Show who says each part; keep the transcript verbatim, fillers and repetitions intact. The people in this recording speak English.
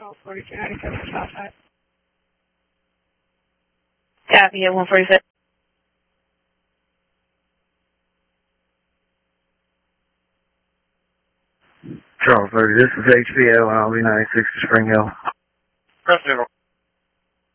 Speaker 1: Oh, forty-two ninety-seven Southside.
Speaker 2: Copy at one forty-seven.
Speaker 3: Charles thirty, this is H B O, and I'll be ninety-six to Spring Hill.
Speaker 4: Press zero.